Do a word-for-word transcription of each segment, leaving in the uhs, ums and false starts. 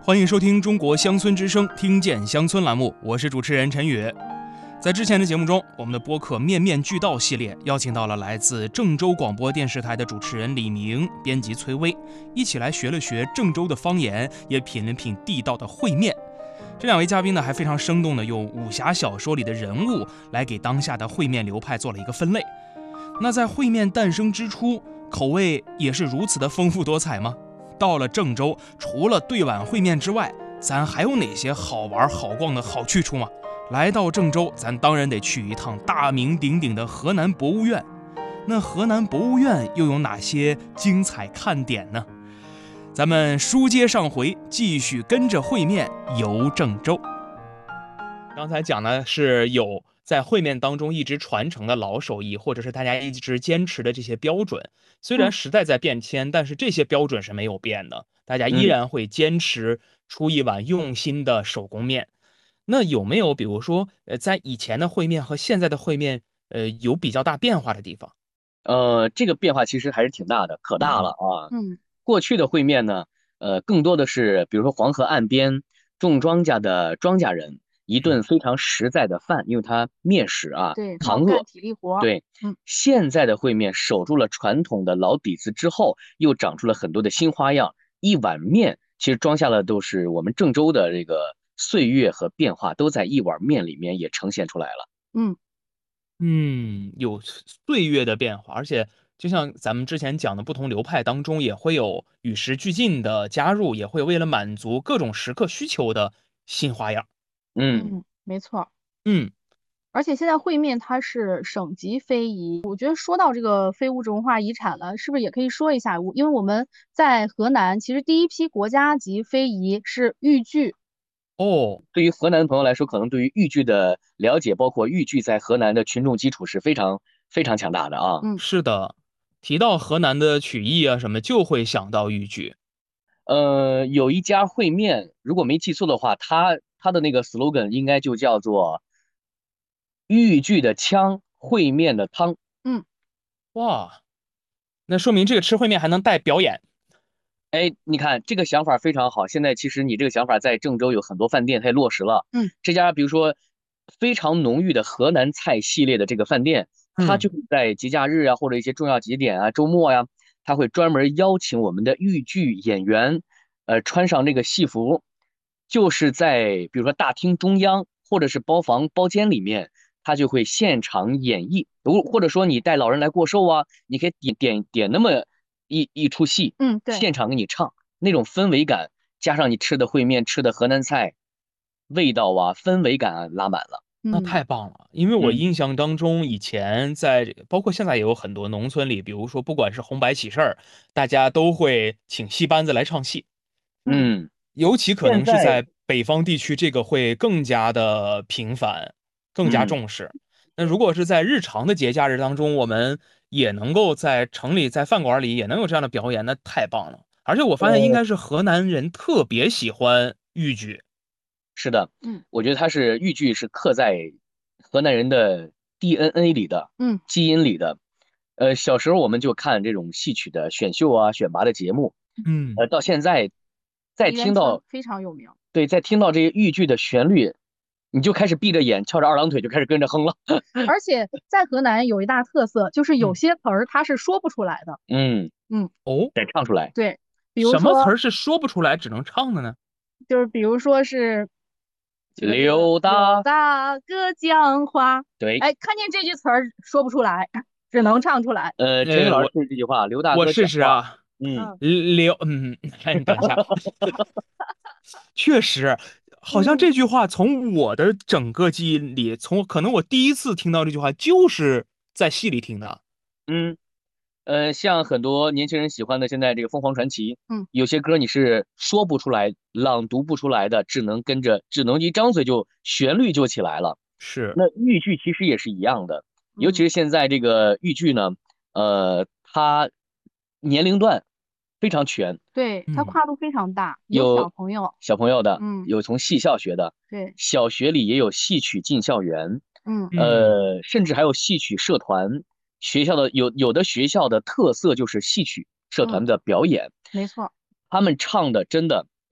欢迎收听中国乡村之声听见乡村栏目，我是主持人陈宇。在之前的节目中，我们的播客面面俱到系列邀请到了来自郑州广播电视台的主持人李明、编辑崔薇，一起来学了学郑州的方言，也品了品地道的烩面。这两位嘉宾呢，还非常生动地用武侠小说里的人物来给当下的烩面流派做了一个分类。那在烩面诞生之初，口味也是如此的丰富多彩吗？到了郑州，除了对碗烩面之外，咱还有哪些好玩好逛的好去处吗？来到郑州，咱当然得去一趟大名鼎鼎的河南博物院。那河南博物院又有哪些精彩看点呢？咱们书接上回，继续跟着烩面游郑州。刚才讲的是有在烩面当中一直传承的老手艺，或者是大家一直坚持的这些标准。虽然时代在变迁，但是这些标准是没有变的，大家依然会坚持出一碗用心的手工面。那有没有比如说呃，在以前的烩面和现在的烩面呃有比较大变化的地方？ 呃，这个变化其实还是挺大的，可大了啊。 嗯， 过去的烩面呢，呃，更多的是比如说黄河岸边种庄稼的庄稼人一顿非常实在的饭，因为它面食啊， 对， 扛饿干体力活。 对， 嗯， 现在的烩面守住了传统的老底子之后，又长出了很多的新花样。一碗面其实装下了都是我们郑州的这个岁月和变化，都在一碗面里面也呈现出来了。 嗯嗯，有岁月的变化，而且就像咱们之前讲的不同流派当中，也会有与时俱进的加入，也会为了满足各种时刻需求的新花样。 嗯， 嗯，没错。 嗯， 而且现在烩面它是省级非遗，我觉得说到这个非物质文化遗产了，是不是也可以说一下？我因为我们在河南，其实第一批国家级非遗是豫剧。 哦， 对于河南的朋友来说，可能对于豫剧的了解，包括豫剧在河南的群众基础是非常非常强大的啊。 嗯， 是的，提到河南的曲艺啊什么，就会想到豫剧。 呃，有一家烩面，如果没记错的话，它它的那个 slogan 应该就叫做"豫剧的腔，烩面的汤"。 嗯， 哇，那说明这个吃烩面还能带表演。 哎，你看这个想法非常好。现在其实你这个想法在郑州有很多饭店它也落实了。 嗯， 这家比如说非常浓郁的河南菜系列的这个饭店，它就会在节假日啊或者一些重要节点啊、周末呀、它会专门邀请我们的豫剧演员，呃，穿上这个戏服，就是在比如说大厅中央或者是包房包间里面，他就会现场演绎。如或者说你带老人来过寿啊，你可以点点点那么一一出戏， 嗯，对。 现场给你唱，那种氛围感，加上你吃的烩面、吃的河南菜，味道啊、氛围感啊拉满了。 那嗯太棒了，因为我嗯印象当中，以前在包括现在也有很多农村里，比如说不管是红白喜事儿，大家都会请戏班子来唱戏。 嗯， 嗯， 尤其可能是现在在北方地区，这个会更加的频繁，更加嗯重视。那如果是在日常的节假日当中，我们也能够在城里、在饭馆里也能有这样的表演，那太棒了。而且我发现应呃该是河南人特别喜欢豫剧。 是的， 嗯我觉得它是豫剧是刻在河南人的 D N A 里的， 嗯基因里的。呃，小时候我们就看这种戏曲的选秀啊、选拔的节目， 嗯， 呃，到现在再梨园春听到， 非常有名。 对，再听到这些豫剧的旋律，你就开始闭着眼，翘着二郎腿就开始跟着哼了。 而且在河南有一大特色，就是有嗯些词儿它是说不出来的。 嗯， 嗯， 哦， 得唱出来。 对，比如什么词说儿是说不出来只能唱的呢？ 就是比如说是这个这个刘大， 刘大哥讲话， 对， 哎，看见这句词儿说不出来，只能唱出来。 呃，陈宇呃， 老师我是这句话，刘大我试哥讲话， 试啊。 嗯， 嗯刘，嗯，哎，等一下，确实，好像嗯， 这句话从我的整个记忆里，从可能我第一次听到这句话就是在戏里听的。 嗯。呃，像很多年轻人喜欢的现在这个凤凰传奇， 嗯， 有些歌你是说不出来、朗读不出来的，只能跟着，只能一张嘴就旋律就起来了。 是， 那豫剧其实也是一样的，尤其嗯， 是现在这个豫剧呢，呃，它年龄段非常全， 对，它嗯跨度非常大，有小有朋友。 小朋友的， 嗯， 有从戏校学的， 对。 小学里也有戏曲进校园， 嗯嗯， 呃，甚至还有戏曲社团。学校的有有的学校的特色就是戏曲社团嗯， 的表演， 没错。 他们唱的真的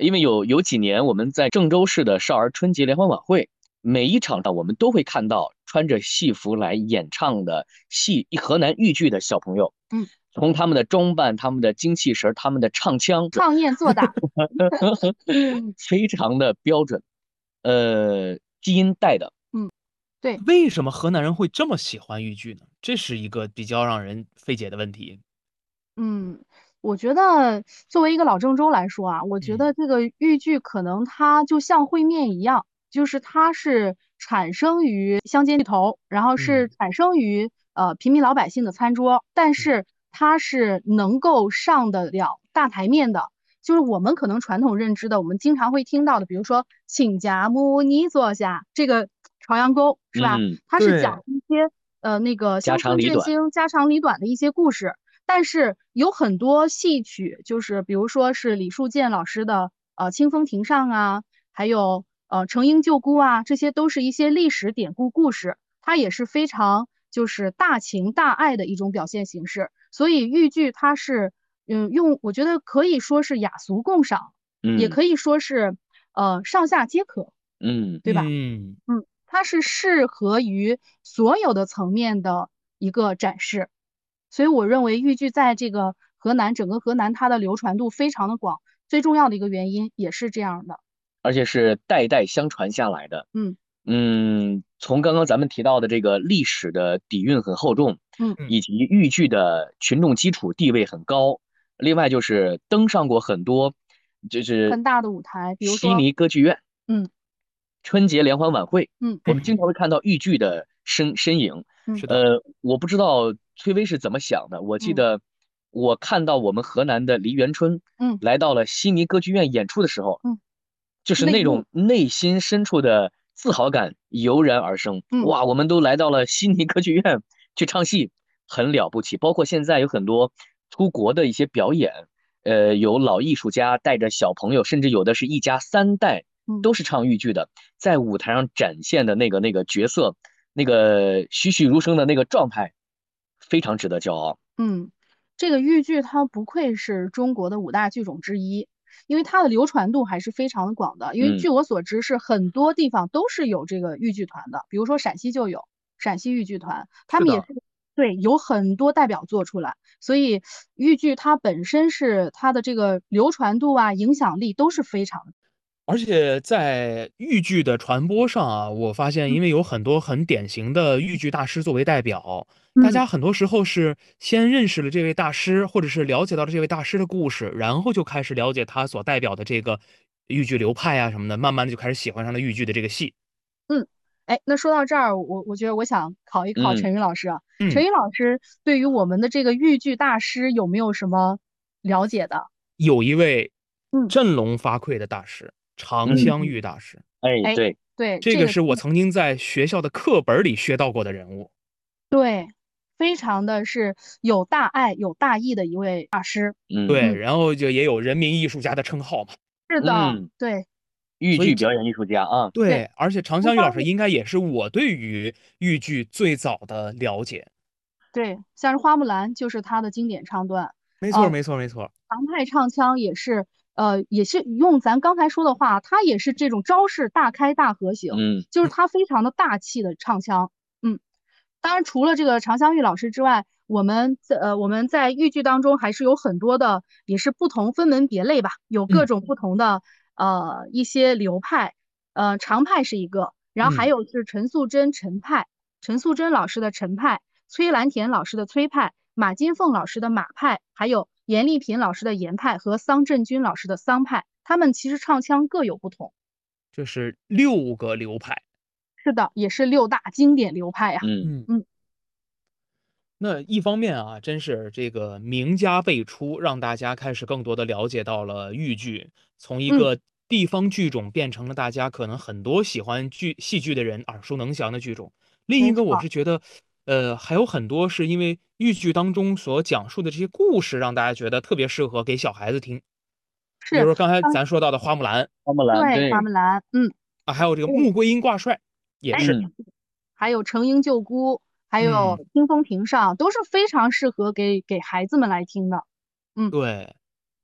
因为有有几年我们在郑州市的少儿春节联欢晚会，每一场上我们都会看到穿着戏服来演唱的戏河南豫剧的小朋友， 嗯， 从他们的装扮、他们的精气神、他们的唱腔， 创业做大， 非常的标准，呃，基因带的。 嗯，对。 为什么河南人会这么喜欢豫剧呢？这是一个比较让人费解的问题。 嗯，我觉得作为一个老郑州来说啊，我觉嗯得这个豫剧可能它就像烩面一样，就是它是产生于乡间地头，然后是嗯产生于呃平民老百姓的餐桌，但是它是能够上得了大台面的。就是我们可能传统认知的，我们经常会听到的，比如说亲家母你坐下，这个朝阳沟是吧？ 嗯， 它是对讲一些呃那个家乡村振长里短。 兴、家长里短的一些故事。但是有很多戏曲，就是比如说是李树建老师的呃《清风亭上》啊，还有呃《承婴救姑》啊，这些都是一些历史典故故事，它也是非常就是大情大爱的一种表现形式。所以豫剧它是嗯用我觉得可以说是雅俗共赏，也嗯可以说是呃上下皆可， 嗯对吧？ 嗯， 嗯，它是适合于所有的层面的一个展示。所以我认为豫剧在这个河南，整个河南它的流传度非常的广，最重要的一个原因也是这样的。 而且是代代相传下来的。 嗯嗯，从刚刚咱们提到的这个历史的底蕴很厚重， 嗯嗯以及豫剧的群众基础地位很高，另外就是登上过很多，就是很大的舞台，比如悉说， 尼歌剧院、 嗯春节联欢晚会， 嗯我们经常会看到豫剧的身身影。 嗯是的， 呃，我不知道崔薇是怎么想的，我记嗯得我看到我们河南的梨园春嗯来到了悉尼歌剧院演出的时候， 嗯， 就是那泪目， 种内心深处的自豪感油然而生。 嗯哇，我们都来到了悉尼歌剧院去唱戏，很了不起。包括现在有很多出国的一些表演，呃，有老艺术家带着小朋友，甚至有的是一家三代嗯都是唱豫剧的，在舞台上展现的那个那个角色，那个栩栩如生的那个状态，非常值得骄傲。 嗯，这个豫剧它不愧是中国的五大剧种之一，因为它的流传度还是非常的广的。因为嗯， 据我所知，是很多地方都是有这个豫剧团的，比如说陕西就有陕西豫剧团，他是的。 们也是对有很多代表作出来，所以豫剧它本身是它的这个流传度啊、影响力都是非常的。 而且在豫剧的传播上啊，我发现因为有很多很典型的豫剧大师作为代表，大嗯， 家很多时候是先认识了这位大师，或者是了解到了这位大师的故事，然后就开始了解他所代表的这个豫剧流派啊什么的，慢慢的就开始喜欢上了豫剧的这个戏。 嗯，哎，那说到这儿，我我觉得我想考一考嗯， 陈宇老师啊，陈嗯， 宇老师对于我们的这个豫剧大师有没有什么了解的？ 有一位嗯振聋发聩的大师，常嗯， 香嗯， 玉大师， 哎， 哎， 对， 对，这个这个是我曾经在学校的课本里学到过的人物。 对，非常的是有大爱、有大义的一位大师。 嗯对， 嗯， 然后就也有人民艺术家的称号嘛。 是的， 嗯， 对豫所以这剧表演艺术家啊。 对， 对，而且常香玉老师不光是应该也是我对于豫剧最早的了解。 对，像是花木兰就是他的经典唱段， 没错， 呃， 没错，没错。 唐派唱腔也是，呃，也是用咱刚才说的话，他也是这种招式大开大合型， 嗯就是他非常的大气的唱腔。嗯，当然除了这个常香玉老师之外，我们在呃我们在豫剧当中还是有很多的，也是不同分门别类吧，有各嗯种不同的呃一些流派，呃常派是一个，然后还嗯， 有是陈素贞陈派，陈素贞老师的陈派，崔兰田老师的崔派，马金凤老师的马派，还有严丽萍老师的严派和桑振军老师的桑派，他们其实唱腔各有不同。 这是六个流派。 是的，也是六大经典流派呀。 嗯嗯， 嗯那一方面啊，真是这个名家辈出，让大家开始更多的了解到了豫剧，从一嗯， 个地方剧种变成了大家可能很多喜欢剧戏剧的人耳熟能详的剧种。另一个我没错， 是觉得，呃，还有很多是因为豫剧当中所讲述的这些故事，让大家觉得特别适合给小孩子听。比如是， 说刚才嗯， 咱说到的花木兰花木兰， 对，花对， 木兰，嗯， 啊，还有这个对， 穆桂英挂帅也哎， 是。 嗯还有承婴救姑，还嗯， 有清风亭上，都是非常适合给给孩子们来听的。嗯对。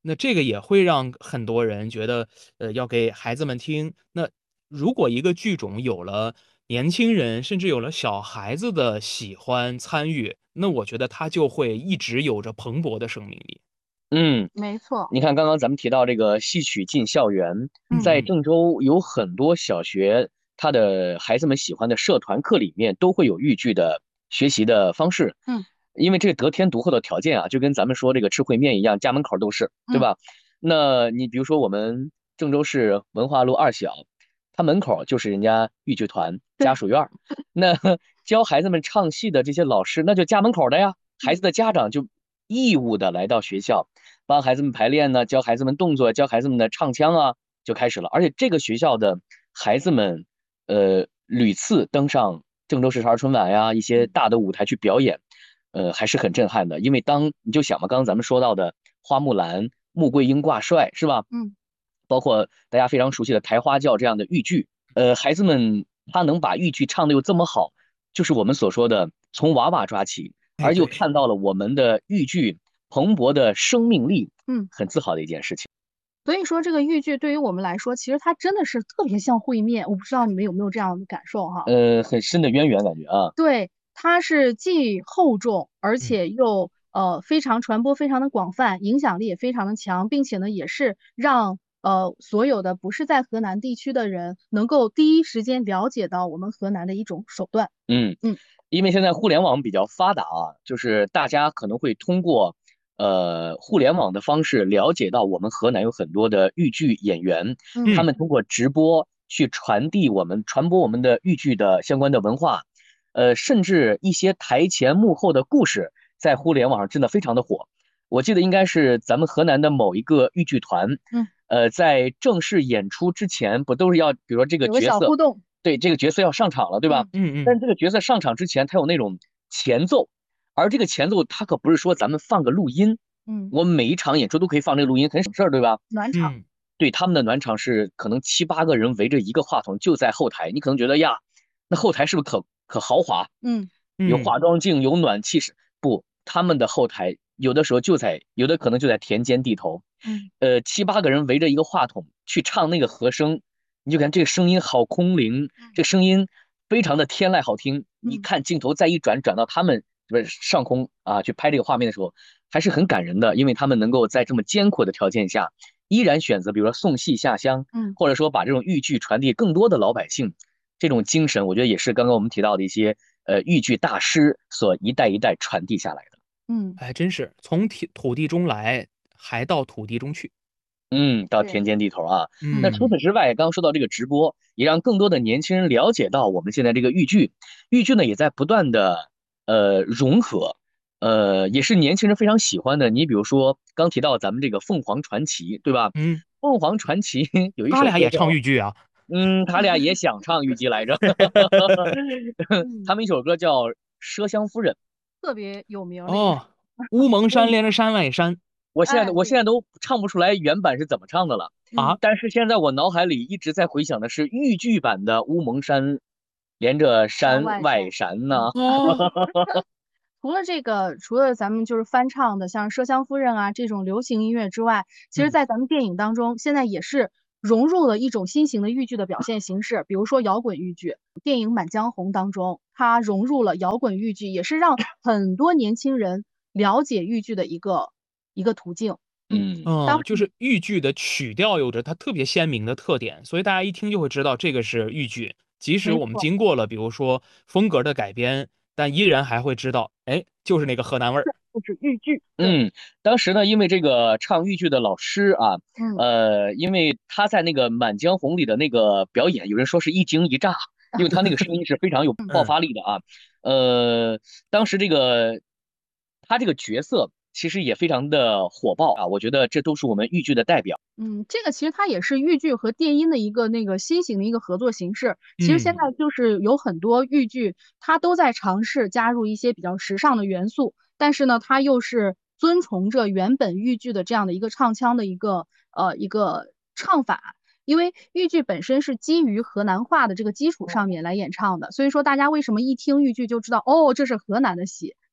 那这个也会让很多人觉得，呃，要给孩子们听。那如果一个剧种有了年轻人，甚至有了小孩子的喜欢参与，那我觉得它就会一直有着蓬勃的生命力。 嗯， 没错。 你看刚刚咱们提到这个戏曲进校园， 嗯在郑州有很多小学，他的孩子们喜欢的社团课里面都会有豫剧的学习的方式。 嗯， 因为这个得天独厚的条件啊，就跟咱们说这个吃烩面一样，家门口都是，对吧？那你比如说我们郑州市文化路二小，它门口就是人家豫剧团家属院儿，那教孩子们唱戏的这些老师，那就家门口的呀，孩子的家长就义务的来到学校，帮孩子们排练呢，教孩子们动作，教孩子们的唱腔啊，就开始了。而且这个学校的孩子们，呃，屡次登上郑州市少儿春晚呀，一些大的舞台去表演，呃，还是很震撼的。因为当你就想嘛，刚刚咱们说到的花木兰、穆桂英挂帅是吧？ 嗯， 包括大家非常熟悉的抬花轿这样的豫剧，呃，孩子们他能把豫剧唱得又这么好，就是我们所说的从娃娃抓起，而又看到了我们的豫剧蓬勃的生命力， 嗯， 很自豪的一件事情。 所以说这个豫剧对于我们来说，其实它真的是特别像烩面，我不知道你们有没有这样的感受哈？ 呃，很深的渊源感觉啊。 对，它是既厚重，而且又呃非常传播非常的广泛，影响力也非常的强，并且呢也是让呃所有的不是在河南地区的人能够第一时间了解到我们河南的一种手段。 嗯嗯， 因为现在互联网比较发达啊，就是大家可能会通过呃互联网的方式了解到我们河南有很多的豫剧演员， 嗯他们通过直播去传递我们传播我们的豫剧的相关的文化，呃，甚至一些台前幕后的故事，在互联网上真的非常的火。我记得应该是咱们河南的某一个豫剧团， 嗯， 呃，在正式演出之前，不都是要，比如说这个有个角色， 小互动。 对，这个角色要上场了，对吧？ 嗯嗯。 但这个角色上场之前，他有那种前奏，而这个前奏它可不是说咱们放个录音， 嗯， 我们每一场演出都可以放这个录音，很省事儿，对吧？ 暖场。 嗯， 对，他们的暖场是可能七八个人围着一个话筒就在后台，你可能觉得呀，那后台是不是可可豪华？ 嗯， 有化妆镜，有暖气是不？他们的后台有的时候就在，有的可能就在田间地头， 嗯， 呃，七八个人围着一个话筒去唱那个和声，你就感觉这个声音好空灵，这个声音非常的天籁好听。你看镜头再一转，转到他们不是上空啊去拍这个画面的时候，还是很感人的，因为他们能够在这么艰苦的条件下，依然选择，比如说送戏下乡， 嗯， 或者说把这种豫剧传递更多的老百姓，这种精神，我觉得也是刚刚我们提到的一些呃豫剧大师所一代一代传递下来的。 嗯， 还真是从土土地中来，还到土地中去。 嗯，到田间地头啊。 嗯， 那除此之外，刚刚说到这个直播，也让更多的年轻人了解到我们现在这个豫剧，豫剧呢也在不断的呃融合，呃也是年轻人非常喜欢的。你比如说刚提到咱们这个凤凰传奇，对吧？ 嗯， 凤凰传奇有一首歌他俩也叫唱豫剧啊。 嗯，他俩也想唱豫剧来着。他们一首歌叫《麝香夫人》。 特别有名的。 哦，乌蒙山连着山外山。 我现在哎我现在都唱不出来原版是怎么唱的了啊！ 但是现在我脑海里一直在回想的是豫剧版的乌蒙山连着山外山呢。 哦， 除了这个，除了咱们就是翻唱的像《麝香夫人》啊这种流行音乐之外，其实在咱们电影当中，现在也是融入了一种新型的豫剧的表现形式，比如说摇滚豫剧。电影《满江红》当中，它融入了摇滚豫剧，也是让很多年轻人了解豫剧的一个一个途径。 嗯嗯，就是豫剧的曲调有着它特别鲜明的特点，所以大家一听就会知道这个是豫剧。即使我们经过了比如说风格的改编，但依然还会知道，哎，就是那个河南味儿， 就是豫剧。 嗯，当时呢，因为这个唱豫剧的老师啊， 嗯、 呃，因为他在那个《满江红》里的那个表演，有人说是一惊一乍，因为他那个声音是非常有爆发力的啊。呃，当时这个他这个角色其实也非常的火爆啊，我觉得这都是我们豫剧的代表。 嗯，这个其实它也是豫剧和电音的一个那个新型的一个合作形式。其实现在就是有很多豫剧，它都在尝试加入一些比较时尚的元素，但是呢，它又是遵从着原本豫剧的这样的一个唱腔的一个呃一个唱法。因为豫剧本身是基于河南话的这个基础上面来演唱的，所以说大家为什么一听豫剧就知道哦，这是河南的戏。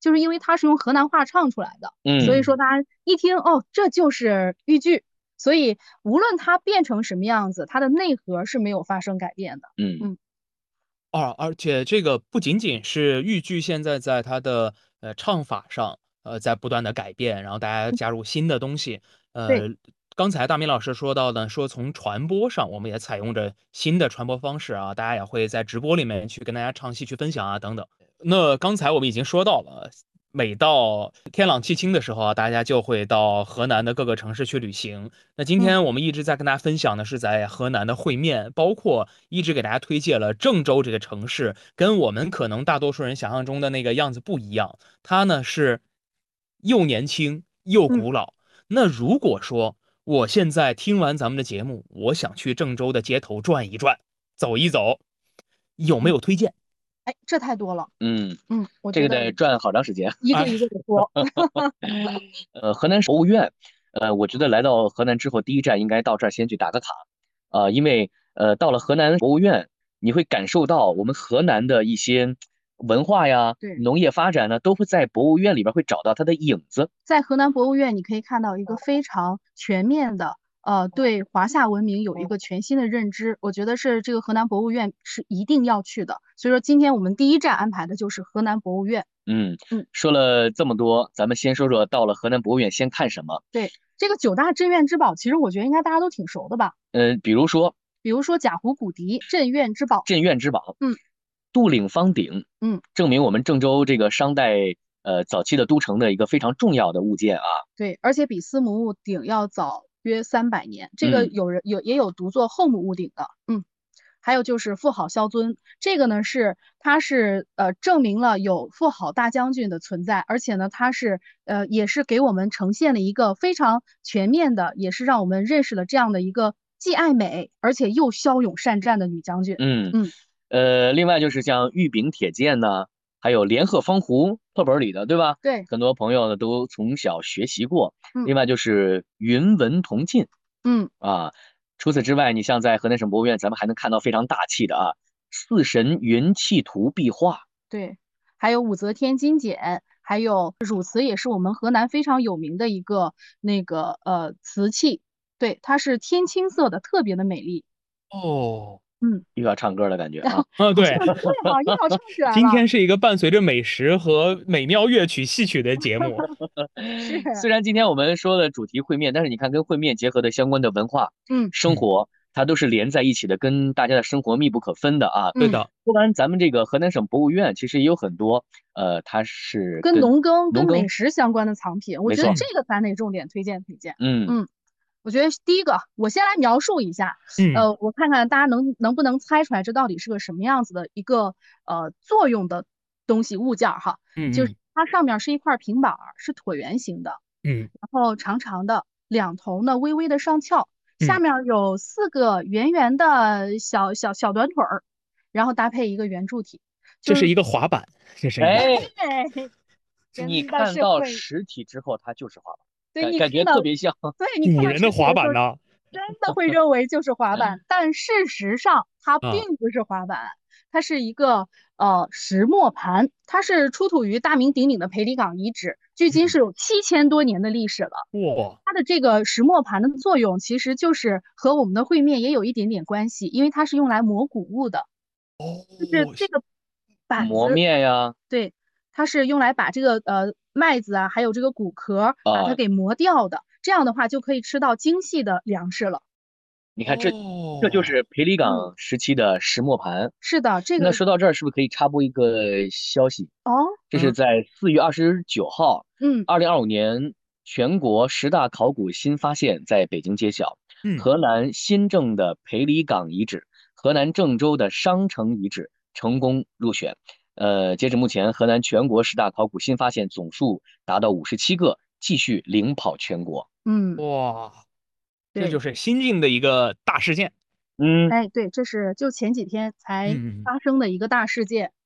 就是因为它是用河南话唱出来的，所以嗯说大家一听哦，这就是豫剧。所以无论它变成什么样子，它的内核是没有发生改变的。 嗯嗯， 哦，而且这个不仅仅是豫剧现在在它的，呃，唱法上，呃，在不断地改变，然后大家加入新的东西。 对。 呃，刚才大明老师说到呢，说从传播上，我们也采用着新的传播方式啊，大家也会在直播里面去跟大家唱戏、去分享啊等等。那刚才我们已经说到了，每到天朗气清的时候啊，大家就会到河南的各个城市去旅行。那今嗯。 天我们一直在跟大家分享的是在河南的烩面，包括一直给大家推介了郑州这个城市，跟我们可能大多数人想象中的那个样子不一样。它呢是又年轻又嗯。 古老。那如果说我现在听完咱们的节目，我想去郑州的街头转一转、走一走，有没嗯。 有推荐？ 哎，这太多了。 嗯， 嗯，我这觉得个得转好长时间。 哎。 一个一个地说。 呃，河南博物院，呃，我觉得来到河南之后，第一站应该到这儿先去打个卡。呃，因为，呃，到了河南博物院，你会感受到我们河南的一些文化呀， 对。 农业发展呢，都会在博物院里边儿会找到它的影子。 在河南博物院，你可以看到一个非常全面的，呃，对华夏文明有一个全新的认知，我觉得是这个河南博物院是一定要去的。所以说今天我们第一站安排的就是河南博物院。 嗯， 嗯。 说了这么多，咱们先说说到了河南博物院先看什么。 对，这个九大镇院之宝，其实我觉得应该大家都挺熟的吧。 呃，比如说比如说贾湖骨笛，镇院之宝。 镇院之宝。 嗯。 杜岭方鼎。 嗯。 证明我们郑州这个商代，呃，早期的都城的一个非常重要的物件啊。 对，而且比司母戊鼎要早约三百年，这个嗯。 有人有也有读作后母戊鼎的。嗯。还有就是妇好萧尊，这个呢是它是，呃，证明了有妇好大将军的存在，而且呢，它是呃，也是给我们呈现了一个非常全面的，也是让我们认识了这样的一个既爱美，而且又骁勇善战的女将军。 嗯， 嗯。 呃，另外就是像玉柄铁剑呐，还有连鹤方壶，课本儿里的，对吧？ 对。 很多朋友呢都从小学习过。 嗯。 另外就是云纹铜镜。 嗯。 啊，除此之外，你像在河南省博物院，咱们还能看到非常大气的啊，四神云气图壁画。 对，还有武则天金简，还有汝瓷也是我们河南非常有名的一个那个，呃，瓷器。对，它是天青色的，特别的美丽。 哦。 嗯。 又要唱歌了感觉啊。 啊，对。 对哈，又要唱起来了。 今天是一个伴随着美食和美妙乐曲、戏曲的节目。 是。 虽然今天我们说的主题烩面，但是你看跟烩面结合的相关的文化、 嗯。 生活，它都是连在一起的，跟大家的生活密不可分的啊。 对的。 说完咱们这个河南省博物院，其实也有很多，呃，它是跟农耕、跟农耕美食相关的藏品，我没错。 觉得这个咱得重点推荐推荐。 嗯。 嗯，我觉得第一个，我先来描述一下， 嗯。 呃，我看看大家能能不能猜出来这到底是个什么样子的一个，呃，作用的东西物件儿哈。 嗯嗯。 就是它上面是一块平板儿，是椭圆形的， 嗯。 然后长长的，两头呢微微的上翘，下嗯。 面有四个圆圆的小小小短腿儿，然后搭配一个圆柱体。就是这是一个滑板，这是一个。 哎， 对， 你真的看到是会实体之后，它就是滑板， 对， 感感觉你看到特别像。 对，你看到古人的实体的时候滑板呢？ 真的会认为就是滑板，但事实上它啊。 并不是滑板，它是一个，呃，石磨盘，它是出土于大名鼎鼎的裴李岗遗址，距今是有七千多年的历史了。 哇。 它的这个石磨盘的作用，其实就是和我们的烩面也有一点点关系，因为它是用来磨谷物的。 哦。 就是这个板磨子面呀。 对，它是用来把这个，呃，麦子啊，还有这个谷壳儿，把它啊。 给磨掉的，这样的话就可以吃到精细的粮食了。 你看这这就哦。 是裴李嗯。 岗时期的石磨盘。 是的，这个那说到这儿是不是可以插播一个消息？ 哦？ 这是嗯。 在四月二十九号， 嗯。 二零二五年全国十大考古新发现在北京揭晓。 嗯。 河南新郑的裴李岗遗址，河南郑州的商城遗址成功入选。呃，截止目前，河南全国十大考古新发现总数达到五十七个，继续领跑全国。 嗯。 哇，这对。 就是新晋的一个大事件。 嗯。 哎，对，这是就前几天才嗯嗯嗯。 发生的一个大事件。